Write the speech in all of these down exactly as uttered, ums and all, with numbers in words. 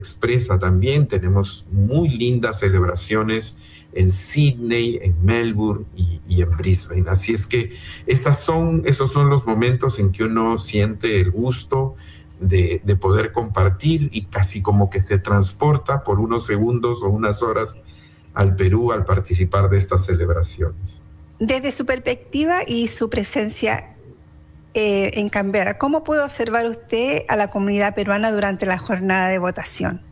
expresa también. Tenemos muy lindas celebraciones en Sydney, en Melbourne y, y en Brisbane. Así es que esas son, esos son los momentos en que uno siente el gusto de, de poder compartir y casi como que se transporta por unos segundos o unas horas al Perú al participar de estas celebraciones. Desde su perspectiva y su presencia eh, en Canberra, ¿cómo puede observar usted a la comunidad peruana durante la jornada de votación?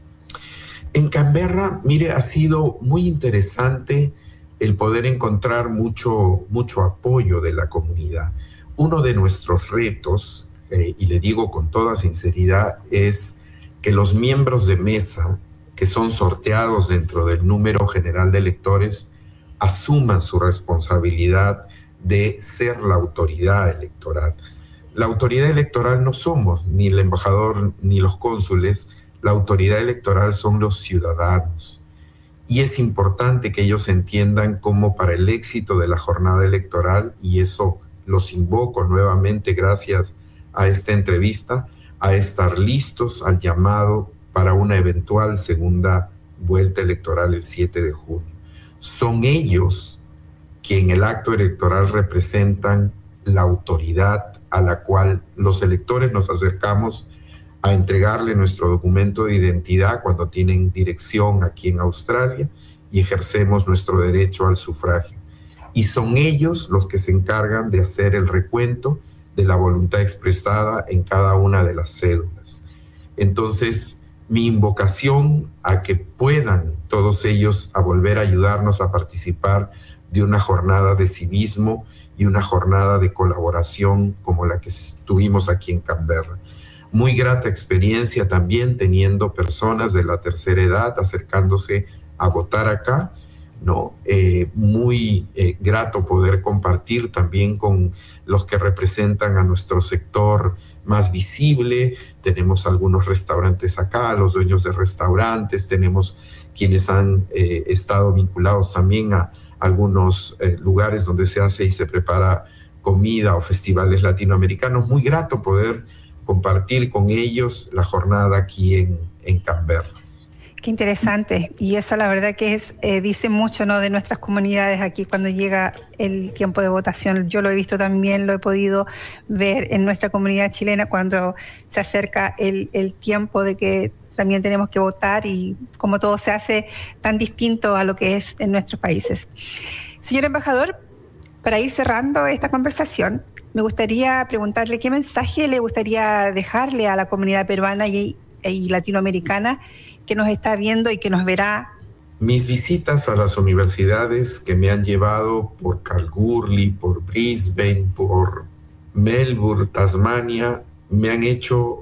En Canberra, mire, ha sido muy interesante el poder encontrar mucho, mucho apoyo de la comunidad. Uno de nuestros retos, eh, y le digo con toda sinceridad, es que los miembros de mesa que son sorteados dentro del número general de electores asuman su responsabilidad de ser la autoridad electoral. La autoridad electoral no somos ni el embajador ni los cónsules. La autoridad electoral son los ciudadanos. Y es importante que ellos entiendan cómo para el éxito de la jornada electoral, y eso los invoco nuevamente gracias a esta entrevista, a estar listos al llamado para una eventual segunda vuelta electoral el siete de junio. Son ellos que en el acto electoral representan la autoridad a la cual los electores nos acercamos a entregarle nuestro documento de identidad cuando tienen dirección aquí en Australia y ejercemos nuestro derecho al sufragio. Y son ellos los que se encargan de hacer el recuento de la voluntad expresada en cada una de las cédulas. Entonces, mi invocación a que puedan todos ellos a volver a ayudarnos a participar de una jornada de civismo y una jornada de colaboración como la que tuvimos aquí en Canberra. Muy grata experiencia también teniendo personas de la tercera edad acercándose a votar acá, ¿no? Eh, muy eh, grato poder compartir también con los que representan a nuestro sector más visible. Tenemos algunos restaurantes acá, los dueños de restaurantes, tenemos quienes han eh, estado vinculados también a algunos eh, lugares donde se hace y se prepara comida o festivales latinoamericanos. Muy grato poder compartir con ellos la jornada aquí en, en Canberra. Qué interesante. Y eso la verdad que es, eh, dice mucho, ¿no?, de nuestras comunidades aquí cuando llega el tiempo de votación. Yo lo he visto también, lo he podido ver en nuestra comunidad chilena cuando se acerca el, el tiempo de que también tenemos que votar y como todo se hace tan distinto a lo que es en nuestros países. Señor embajador, para ir cerrando esta conversación, me gustaría preguntarle qué mensaje le gustaría dejarle a la comunidad peruana y, y latinoamericana que nos está viendo y que nos verá. Mis visitas a las universidades que me han llevado por Kalgoorlie, por Brisbane, por Melbourne, Tasmania, me han hecho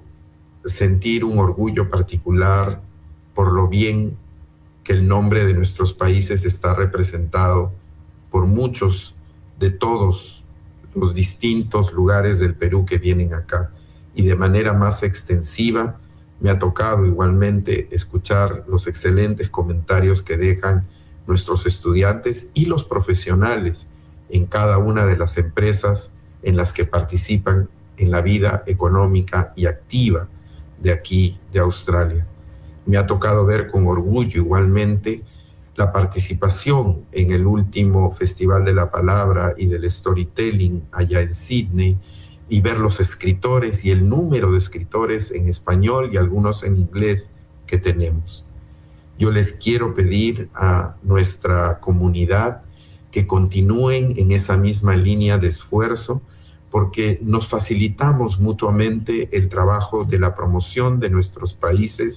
sentir un orgullo particular por lo bien que el nombre de nuestros países está representado por muchos de todos los distintos lugares del Perú que vienen acá. Y de manera más extensiva, me ha tocado igualmente escuchar los excelentes comentarios que dejan nuestros estudiantes y los profesionales en cada una de las empresas en las que participan en la vida económica y activa de aquí, de Australia. Me ha tocado ver con orgullo igualmente la participación en el último Festival de la Palabra y del Storytelling allá en Sydney y ver los escritores y el número de escritores en español y algunos en inglés que tenemos. Yo les quiero pedir a nuestra comunidad que continúen en esa misma línea de esfuerzo porque nos facilitamos mutuamente el trabajo de la promoción de nuestros países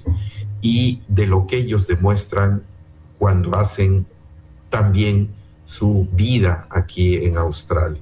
y de lo que ellos demuestran cuando hacen también su vida aquí en Australia.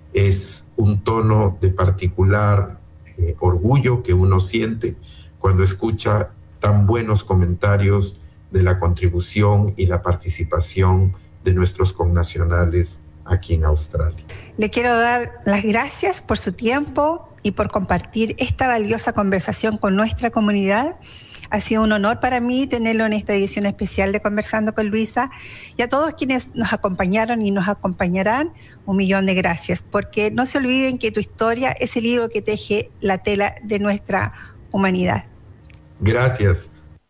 Es un tono de particular eh, orgullo que uno siente cuando escucha tan buenos comentarios de la contribución y la participación de nuestros connacionales aquí en Australia. Le quiero dar las gracias por su tiempo y por compartir esta valiosa conversación con nuestra comunidad. Ha sido un honor para mí tenerlo en esta edición especial de Conversando con Luisa. Y a todos quienes nos acompañaron y nos acompañarán, un millón de gracias. Porque no se olviden que tu historia es el hilo que teje la tela de nuestra humanidad. Gracias.